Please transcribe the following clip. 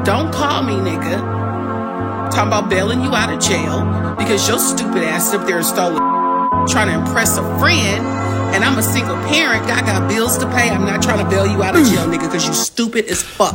Don't call me, nigga. Talking about bailing you out of jail because your stupid ass up there stole trying to impress a friend, and I'm a single parent. I got bills to pay. I'm not trying to bail you out of jail, nigga, because you stupid as fuck.